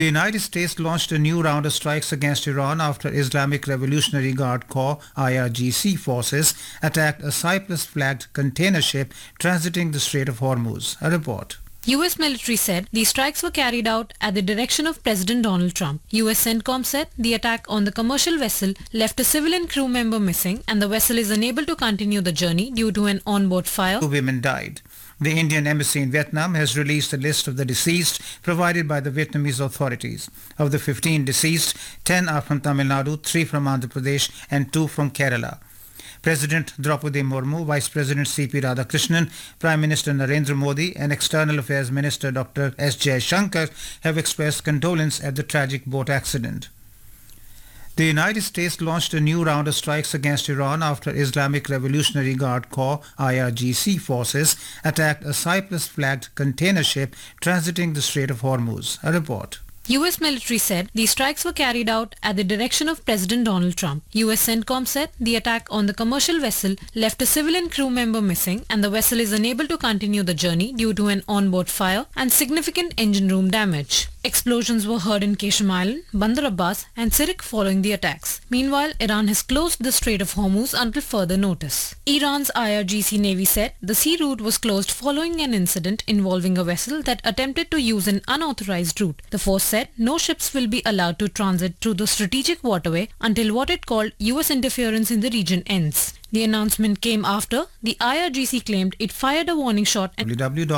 The United States launched a new round of strikes against Iran after Islamic Revolutionary Guard Corps (IRGC) forces attacked a Cyprus-flagged container ship transiting the Strait of Hormuz. A report. U.S. military said the strikes were carried out at the direction of President Donald Trump. U.S. CENTCOM said the attack on the commercial vessel left a civilian crew member missing and the vessel is unable to continue the journey due to an onboard fire. 2 women died. The Indian embassy in Vietnam has released a list of the deceased provided by the Vietnamese authorities. Of the 15 deceased, 10 are from Tamil Nadu, 3 from Andhra Pradesh and 2 from Kerala. President Draupadi Murmu, Vice President C.P. Radhakrishnan, Prime Minister Narendra Modi and External Affairs Minister Dr. S. Jaishankar have expressed condolence at the tragic boat accident. The United States launched a new round of strikes against Iran after Islamic Revolutionary Guard Corps (IRGC) forces attacked a Cyprus-flagged container ship transiting the Strait of Hormuz. A report. U.S. military said the strikes were carried out at the direction of President Donald Trump. U.S. CENTCOM said the attack on the commercial vessel left a civilian crew member missing and the vessel is unable to continue the journey due to an onboard fire and significant engine room damage. Explosions were heard in Keshem Island, Bandar Abbas and Sirik following the attacks. Meanwhile, Iran has closed the Strait of Hormuz until further notice. Iran's IRGC Navy said the sea route was closed following an incident involving a vessel that attempted to use an unauthorized route. The force said no ships will be allowed to transit through the strategic waterway until what it called US interference in the region ends. The announcement came after the IRGC claimed it fired a warning shot at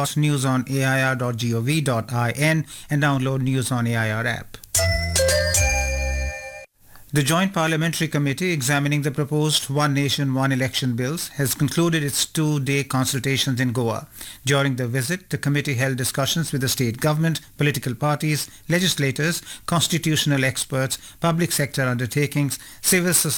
www.newsonair.gov.in and download News on AIR app. The Joint Parliamentary Committee examining the proposed One Nation, One Election bills has concluded its 2-day consultations in Goa. During the visit, the committee held discussions with the state government, political parties, legislators, constitutional experts, public sector undertakings, civil society